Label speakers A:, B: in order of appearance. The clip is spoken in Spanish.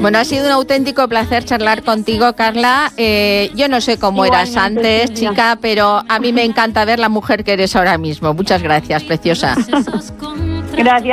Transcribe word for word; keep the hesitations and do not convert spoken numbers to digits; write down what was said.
A: Bueno, ha sido un auténtico placer charlar contigo, Carla. Eh, yo no sé cómo
B: Igualmente,
A: eras antes,
B: Silvia.
A: chica, pero a mí me encanta ver la mujer que eres ahora mismo. Muchas gracias, preciosa.
B: Gracias.